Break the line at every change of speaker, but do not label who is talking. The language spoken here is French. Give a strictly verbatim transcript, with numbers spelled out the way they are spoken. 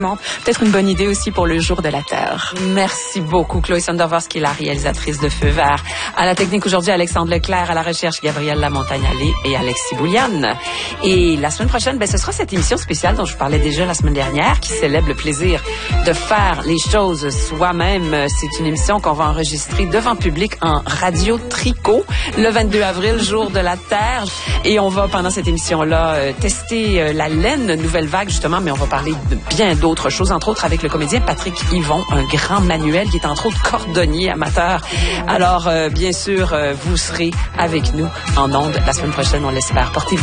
Peut-être une bonne idée aussi pour le jour de la Terre. Merci beaucoup, Chloé Sondervors, qui est la réalisatrice de Feu vert. À la technique aujourd'hui, Alexandre Leclerc, à la recherche, Gabrielle Lamontagne-Allé et Alexis Bouliane. Et la semaine prochaine, ben, ce sera cette émission spéciale dont je parlais déjà la semaine dernière, qui célèbre le plaisir de faire les choses soi-même. C'est une émission qu'on va enregistrer devant public en radio tricot le vingt-deux avril, jour de la Terre. Et on va, pendant cette émission-là, euh, tester euh, la laine Nouvelle Vague, justement, mais on va parler de bien d'autres Autre chose, entre autres avec le comédien Patrick Yvon, un grand manuel qui est entre autres cordonnier amateur. Alors, euh, bien sûr, euh, vous serez avec nous en ondes la semaine prochaine, on l'espère. Portez-vous